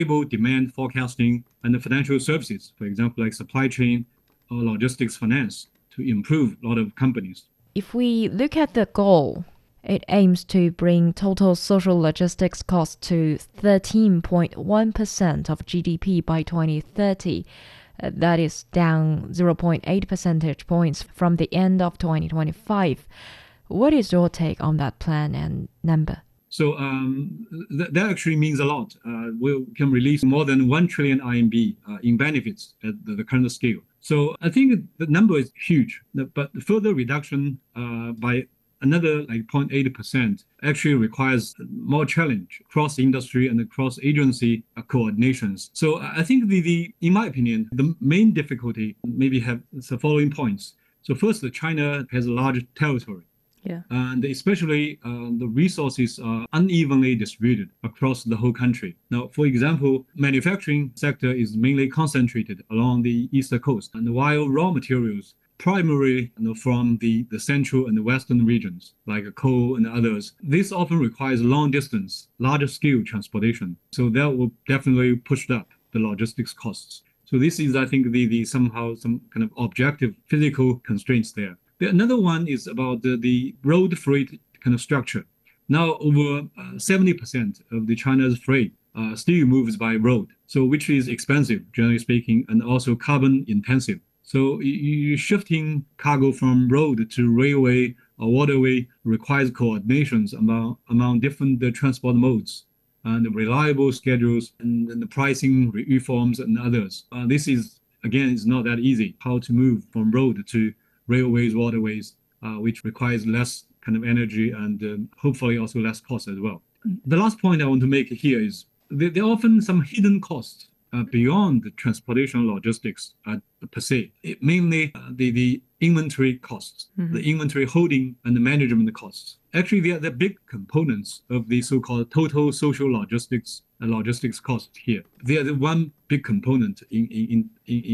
demand forecasting and the financial services, for example, like supply chain or logistics finance to improve a lot of companies. If we look at the goal, it aims to bring total social logistics costs to 13.1% of GDP by 2030. That is down 0.8 percentage points from the end of 2025. What is your take on that plan and number? So that actually means a lot. We can release more than 1 trillion RMB in benefits at the current scale. So I think the number is huge, but the further reduction by another like 0.8% actually requires more challenge across industry and across agency coordinations. So I think in my opinion, the main difficulty maybe have the following points. So first, China has a large territory. Yeah. And especially the resources are unevenly distributed across the whole country. Now, for example, manufacturing sector is mainly concentrated along the eastern coast, and while raw materials primarily from the central and the western regions, like coal and others, this often requires long distance, larger scale transportation. So that will definitely push up the logistics costs. So this is, I think, the somehow some kind of objective physical constraints there. Another one is about the road freight kind of structure. Now, over 70% of the China's freight still moves by road, so which is expensive, generally speaking, and also carbon intensive. So you shifting cargo from road to railway or waterway requires coordinations among different transport modes and reliable schedules and the pricing reforms and others. This is, again, is not that easy, how to move from road to railways, waterways, which requires less kind of energy and hopefully also less cost as well. The last point I want to make here is there are often some hidden costs beyond the transportation logistics per se. Mainly the inventory costs, the inventory holding and the management costs. Actually, they are the big components of the so-called total social logistics costs here. They are the one big component in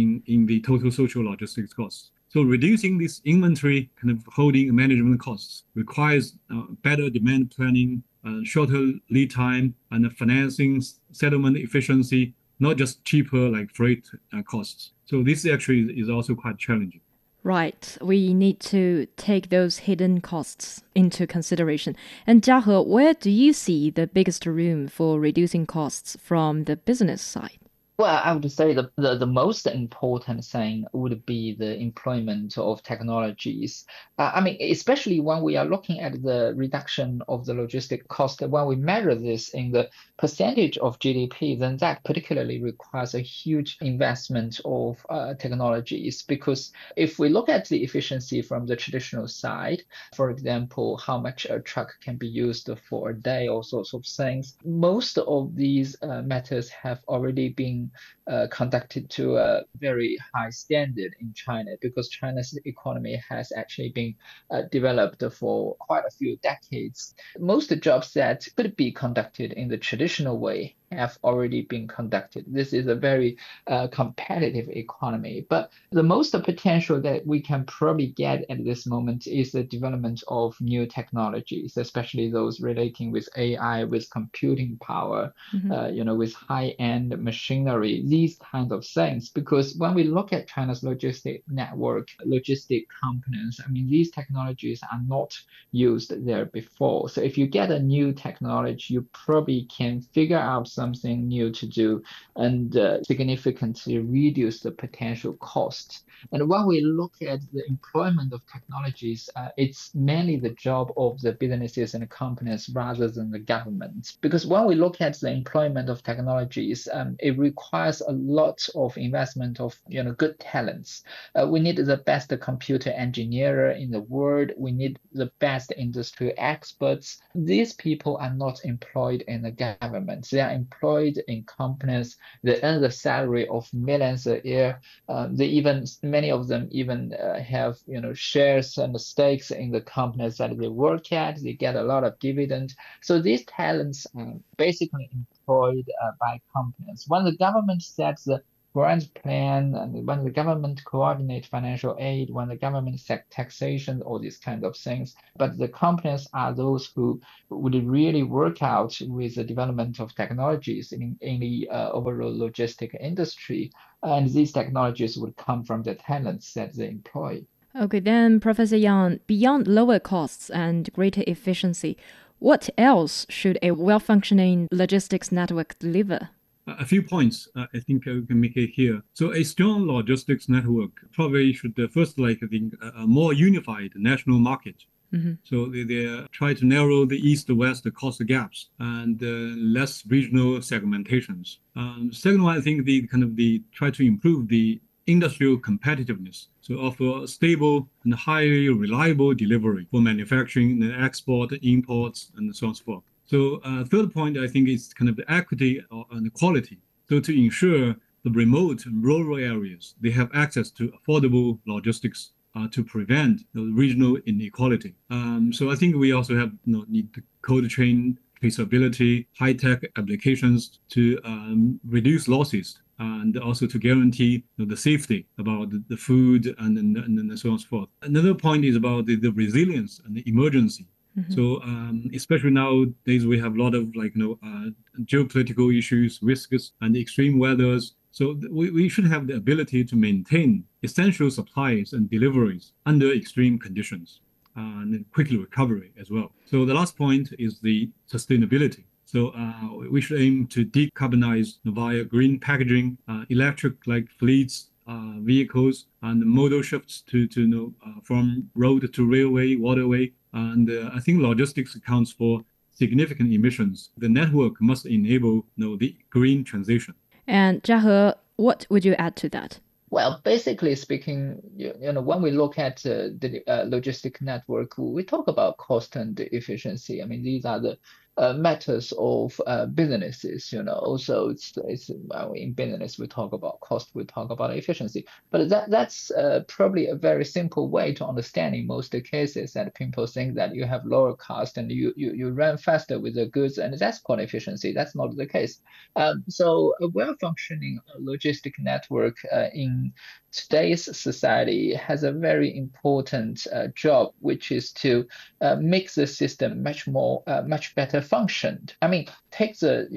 the total social logistics costs. So reducing this inventory kind of holding and management costs requires better demand planning, shorter lead time, and financing settlement efficiency, not just cheaper like freight costs. So this actually is also quite challenging. Right. We need to take those hidden costs into consideration. And Jiahe, where do you see the biggest room for reducing costs from the business side? Well, I would say the most important thing would be the employment of technologies. I mean, especially when we are looking at the reduction of the logistic cost, when we measure this in the percentage of GDP, then that particularly requires a huge investment of technologies. Because if we look at the efficiency from the traditional side, for example, how much a truck can be used for a day, all sorts of things, most of these matters have already been conducted to a very high standard in China, because China's economy has actually been developed for quite a few decades. Most jobs that could be conducted in the traditional way have already been conducted. This is a very competitive economy. But the most potential that we can probably get at this moment is the development of new technologies, especially those relating with AI, with computing power, with high-end machinery, these kinds of things. Because when we look at China's logistic network, logistic components, I mean, these technologies are not used there before. So if you get a new technology, you probably can figure out something new to do and significantly reduce the potential cost. And when we look at the employment of technologies, it's mainly the job of the businesses and companies rather than the government. Because when we look at the employment of technologies, it requires a lot of investment of good talents. We need the best computer engineer in the world. We need the best industry experts. These people are not employed in the government. They are employed in companies. They earn the salary of millions a year. Many of them even have shares and stakes in the companies that they work at. They get a lot of dividend. So these talents are basically employed by companies. When the government sets the grant plan, and when the government coordinate financial aid, when the government set taxation, all these kind of things. But the companies are those who would really work out with the development of technologies in the overall logistic industry. And these technologies would come from the talents that they employ. Okay, then Professor Yang, beyond lower costs and greater efficiency, what else should a well-functioning logistics network deliver? A few points I think we can make it here. So a strong logistics network probably should first think a more unified national market. Mm-hmm. So they try to narrow the east-west cost gaps and less regional segmentations. Second one, I think they try to improve the industrial competitiveness. So offer stable and highly reliable delivery for manufacturing and export, imports, and so on and so forth. So third point, I think, is kind of the equity and the quality. So to ensure the remote and rural areas, they have access to affordable logistics to prevent the regional inequality. So I think we also have need the cold chain traceability, high-tech applications to reduce losses and also to guarantee the safety about the food and so on and so forth. Another point is about the resilience and the emergency. Mm-hmm. So especially nowadays, we have a lot of geopolitical issues, risks, and extreme weathers. So we should have the ability to maintain essential supplies and deliveries under extreme conditions and quickly recovery as well. So the last point is the sustainability. So we should aim to decarbonize via green packaging, electric fleets, vehicles, and modal shifts to from road to railway, waterway. And I think logistics accounts for significant emissions. The network must enable the green transition. And Jiahe, what would you add to that? Well, basically speaking, when we look at the logistic network, we talk about cost and efficiency. I mean, these are the matters of businesses. So it's in business we talk about cost, we talk about efficiency. But that's probably a very simple way to understand in most cases that people think that you have lower cost and you run faster with the goods, and that's called efficiency. That's not the case. So a well-functioning logistic network in today's society has a very important job, which is to make the system much better functioned. I mean, take the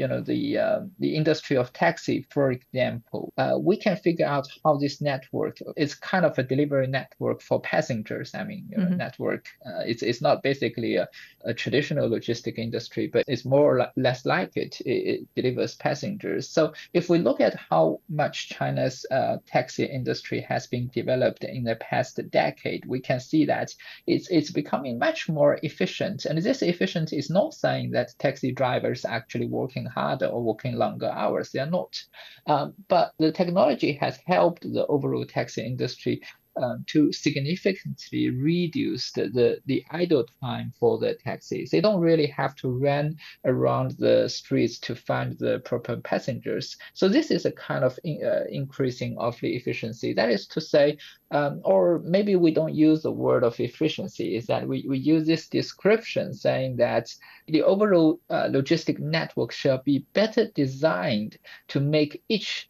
industry of taxi, for example. We can figure out how this network is kind of a delivery network for passengers. I mean, Mm-hmm. network. It's not basically a traditional logistic industry, but it's more or less like it. It delivers passengers. So if we look at how much China's taxi industry has been developed in the past decade, we can see that it's becoming much more efficient. And this efficient is not saying that taxi drivers are actually working harder or working longer hours. They are not. But the technology has helped the overall taxi industry to significantly reduce the idle time for the taxis. They don't really have to run around the streets to find the proper passengers. So this is a kind of increasing of the efficiency. That is to say, or maybe we don't use the word of efficiency, is that we use this description saying that the overall logistic network shall be better designed to make each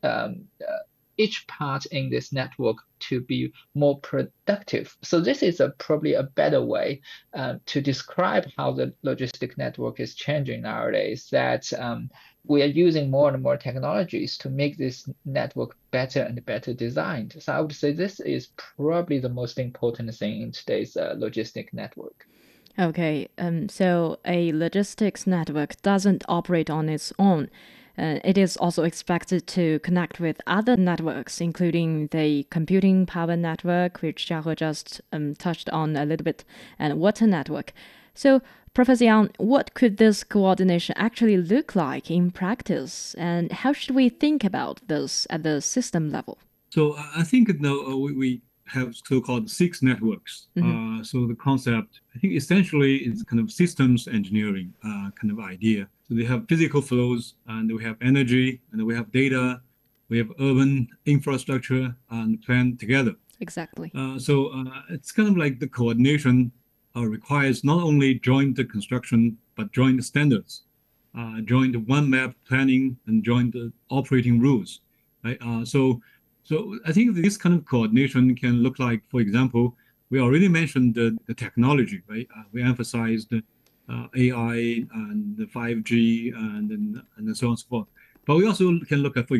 part in this network to be more productive. So this is probably a better way to describe how the logistic network is changing nowadays, that we are using more and more technologies to make this network better and better designed. So I would say this is probably the most important thing in today's logistic network. Okay, so a logistics network doesn't operate on its own. It is also expected to connect with other networks, including the computing power network, which Jiahe just touched on a little bit, and water network. So, Professor Yang, what could this coordination actually look like in practice, and how should we think about this at the system level? So I think we have so-called 6 networks. Mm-hmm. So the concept, I think, essentially is kind of systems engineering kind of idea. So they have physical flows, and we have energy, and we have data, we have urban infrastructure, and planned together. Exactly. So it's kind of like the coordination requires not only joint construction, but joint standards, joint one map planning, and joint operating rules. right? So I think this kind of coordination can look like, for example, we already mentioned the technology, right? We emphasized AI and the 5G and so on and so forth. But we also can look at, for